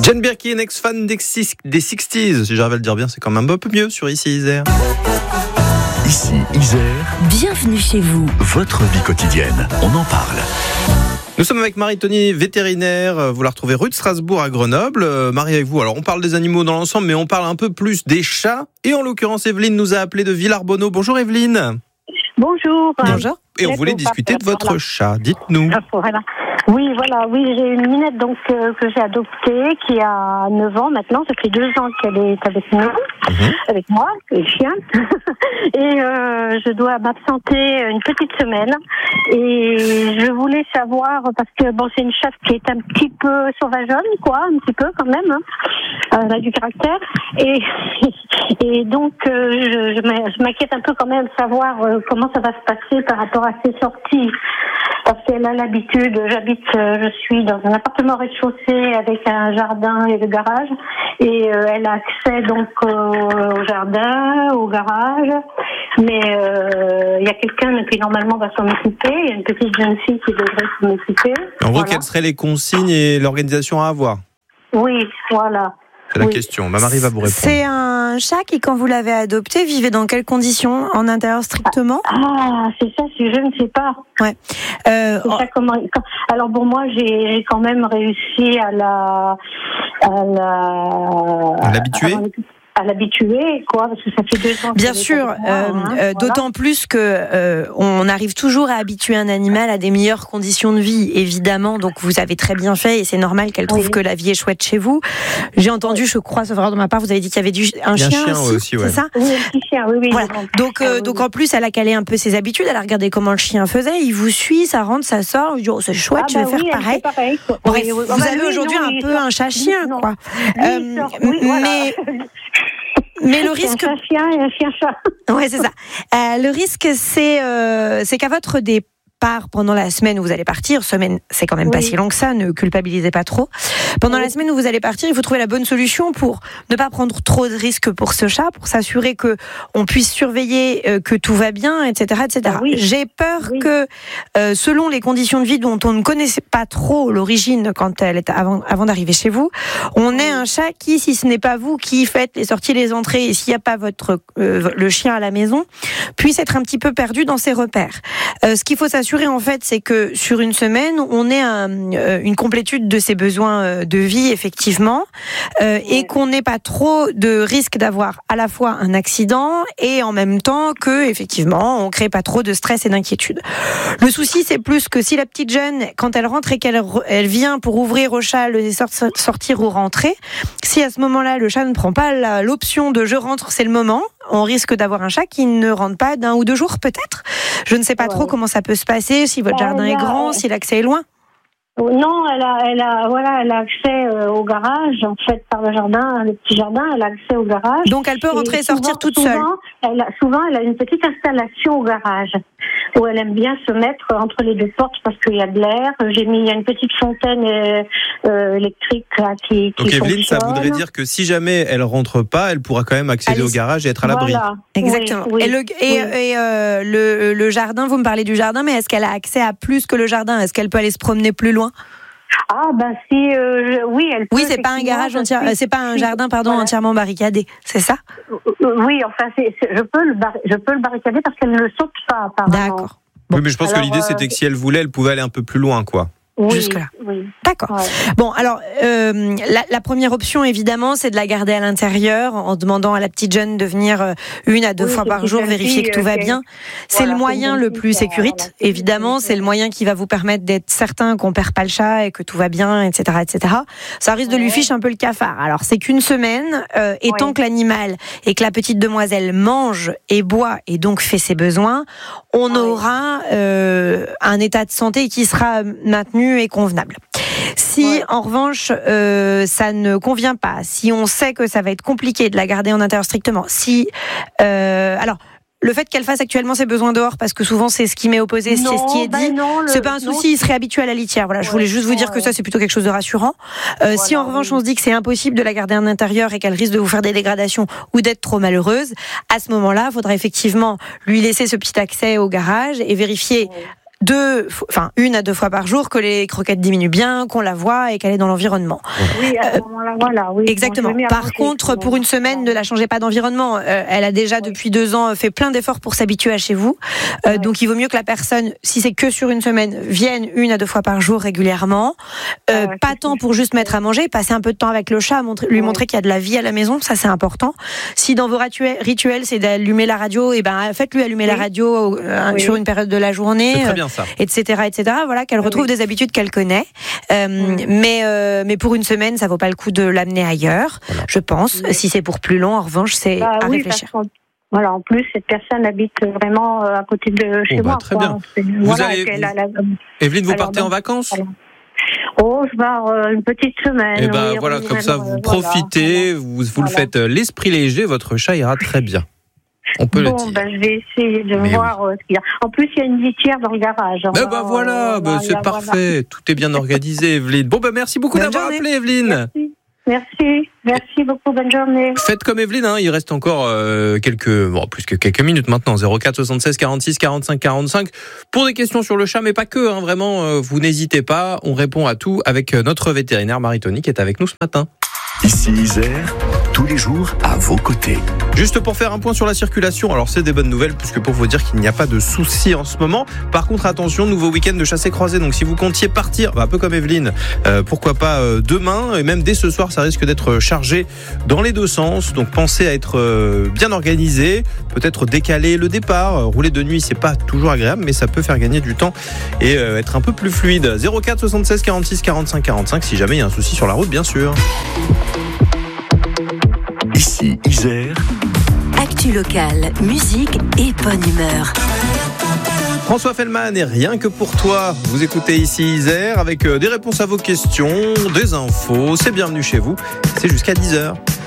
Jane Birkin, ex-fan des 60s, si j'arrive à le dire bien, c'est quand même un peu mieux sur Ici Isère. Ici Isère, bienvenue chez vous. Votre vie quotidienne, on en parle. Nous sommes avec Marie-Tony, vétérinaire. Vous la retrouvez rue de Strasbourg à Grenoble. Marie, avec vous, alors on parle des animaux dans l'ensemble, mais on parle un peu plus des chats. Et en l'occurrence, Evelyne nous a appelé de Villarbonneau. Bonjour Evelyne. Bonjour. Bonjour. Et on voulait discuter de votre chat. Dites-nous. Voilà. Oui, j'ai une minette que j'ai adoptée qui a 9 ans maintenant. Ça fait 2 ans qu'elle est avec nous, avec moi, le chien. Et je dois m'absenter une petite semaine. Et je voulais savoir, parce que c'est une chatte qui est un petit peu sauvageonne, un petit peu quand même. Hein. Elle a du caractère. Et donc, je m'inquiète un peu quand même de savoir comment ça va se passer par rapport à ses sorties. Parce qu'elle a l'habitude, je suis dans un appartement rez-de-chaussée avec un jardin et le garage. Et elle a accès donc au jardin, au garage. Mais il y a quelqu'un qui normalement va s'en occuper. Il y a une petite jeune fille qui devrait s'en occuper. En gros, quelles seraient les consignes et l'organisation à avoir ? Oui, voilà. C'est la question. Marie va vous répondre. C'est un chat qui, quand vous l'avez adopté, vivait dans quelles conditions ? En intérieur strictement ? C'est ça, je ne sais pas. Ouais. Alors moi, j'ai quand même réussi à l'habituer. À l'habituer, parce que ça fait 2 ans. Bien sûr, d'autant plus que on arrive toujours à habituer un animal à des meilleures conditions de vie, évidemment. Donc vous avez très bien fait et c'est normal qu'elle trouve que la vie est chouette chez vous. J'ai entendu, je crois, sauf erreur de ma part, vous avez dit qu'il y avait un chien aussi, ouais. c'est ça ? Oui, un petit chien, oui. Voilà. Donc en plus, elle a calé un peu ses habitudes. Elle a regardé comment le chien faisait. Il vous suit, ça rentre, ça sort. Il dit c'est chouette, je vais faire pareil. Bref, vous avez aujourd'hui un peu un chat-chien, quoi. Mais le risque, un chien et un chien-chat. Ouais, c'est ça. Le risque, c'est qu'à votre départ, pendant la semaine où vous allez partir, semaine, c'est quand même pas si long que ça, ne culpabilisez pas trop. Pendant la semaine où vous allez partir, il faut trouver la bonne solution pour ne pas prendre trop de risques pour ce chat, pour s'assurer que on puisse surveiller que tout va bien, etc., etc. J'ai peur que, selon les conditions de vie dont on ne connaissait pas trop l'origine quand elle est avant d'arriver chez vous, on ait un chat qui, si ce n'est pas vous qui faites les sorties, les entrées, et s'il n'y a pas le chien à la maison, puisse être un petit peu perdu dans ses repères. Ce qu'il faut s'assurer, en fait, c'est que sur une semaine, on ait une complétude de ses besoins de vie, effectivement, et qu'on n'ait pas trop de risque d'avoir à la fois un accident et en même temps que, effectivement, on crée pas trop de stress et d'inquiétude. Le souci, c'est plus que si la petite jeune, quand elle rentre et qu'elle vient pour ouvrir au chat, le sortir ou rentrer, si à ce moment-là, le chat ne prend pas l'option de je rentre, c'est le moment, on risque d'avoir un chat qui ne rentre pas d'1 ou 2 jours, peut-être. Je ne sais pas trop comment ça peut se passer, si votre jardin est grand, si l'accès est loin. Non, elle a accès au garage, en fait, par le jardin, le petit jardin, elle a accès au garage. Donc elle peut rentrer et sortir toute seule. Souvent, elle a une petite installation au garage, où elle aime bien se mettre entre les 2 portes parce qu'il y a de l'air. Il y a une petite fontaine électrique là, qui Donc Evelyne, fonctionne. ça voudrait dire que si jamais elle rentre pas, elle pourra quand même accéder au garage et être à l'abri. Voilà. Exactement. Oui. Et le jardin, vous me parlez du jardin, mais est-ce qu'elle a accès à plus que le jardin ? Est-ce qu'elle peut aller se promener plus loin ? Oui, elle peut. Oui, c'est pas un garage c'est pas un jardin, entièrement barricadé, c'est ça ? Oui, enfin, je peux le barricader parce qu'elle ne le saute pas, apparemment. D'accord. Oui, mais je pense que l'idée, c'était que si elle voulait, elle pouvait aller un peu plus loin, quoi. Jusque-là. Oui. D'accord. Ouais. Bon, alors, la première option, évidemment, c'est de la garder à l'intérieur en demandant à la petite jeune de venir 1 à 2 fois par jour vérifier que tout va bien. C'est le moyen le plus sécurite, évidemment. C'est le moyen qui va vous permettre d'être certain qu'on perd pas le chat et que tout va bien, etc., etc. Ça risque de lui ficher un peu le cafard. Alors, c'est qu'une semaine, et tant que l'animal et que la petite demoiselle mange et boit et donc fait ses besoins, on aura un état de santé qui sera maintenu et convenable. Si en revanche ça ne convient pas, si on sait que ça va être compliqué de la garder en intérieur strictement, alors le fait qu'elle fasse actuellement ses besoins dehors, parce que souvent c'est ce qui m'est opposé, c'est ce qui est dit, c'est pas un souci, il serait habitué à la litière. Voilà, je voulais juste vous dire que ça c'est plutôt quelque chose de rassurant. Si en revanche on se dit que c'est impossible de la garder en intérieur et qu'elle risque de vous faire des dégradations ou d'être trop malheureuse, à ce moment-là, il faudra effectivement lui laisser ce petit accès au garage et vérifier 1 à 2 fois par jour, que les croquettes diminuent bien, qu'on la voit et qu'elle est dans l'environnement. Oui, à ce moment-là, voilà. Oui. Exactement. Bon, Par contre, pour une semaine, ne la changez pas d'environnement. Elle a déjà depuis 2 ans fait plein d'efforts pour s'habituer à chez vous. Donc il vaut mieux que la personne, si c'est que sur une semaine, vienne 1 à 2 fois par jour régulièrement. Pas tant pour juste mettre à manger, passer un peu de temps avec le chat, lui montrer qu'il y a de la vie à la maison, ça c'est important. Si dans vos rituels c'est d'allumer la radio, faites-lui allumer la radio sur une période de la journée, c'est très bien ça. etc. Voilà, qu'elle retrouve des habitudes qu'elle connaît. Mais pour une semaine, ça vaut pas le coup de l'amener ailleurs, je pense. Si c'est pour plus long, en revanche, c'est à réfléchir. Voilà, en plus, cette personne habite vraiment à côté de chez moi. Très bien. Evelyne, vous partez en vacances ? Je pars une petite semaine. Et voilà, comme ça, vous profitez, vous le faites l'esprit léger, votre chat ira très bien. On peut le dire. Je vais essayer de voir ce qu'il y a. En plus, il y a une litière dans le garage. C'est parfait. Tout est bien organisé, Evelyne. Merci beaucoup d'avoir appelé, Evelyne. Merci beaucoup, bonne journée. Faites comme Evelyne, il reste encore plus que quelques minutes maintenant. 04 76 46 45 45 pour des questions sur le chat, mais pas que. Vraiment, vous n'hésitez pas. On répond à tout avec notre vétérinaire Marie-Tony qui est avec nous ce matin. Ici Isère, tous les jours à vos côtés. Juste pour faire un point sur la circulation, alors c'est des bonnes nouvelles puisque pour vous dire qu'il n'y a pas de soucis en ce moment. Par contre, attention, nouveau week-end de chassé-croisé. Donc si vous comptiez partir, un peu comme Evelyne, pourquoi pas demain et même dès ce soir, ça risque d'être chargé dans les deux sens. Donc pensez à être bien organisé, peut-être décaler le départ. Rouler de nuit, c'est pas toujours agréable, mais ça peut faire gagner du temps et être un peu plus fluide. 04 76 46 45 45 si jamais il y a un souci sur la route, bien sûr. Ici Isère. Actu locale, musique et bonne humeur. François Fellman et rien que pour toi. Vous écoutez ici Isère avec des réponses à vos questions, des infos. C'est bienvenu chez vous. C'est jusqu'à 10h.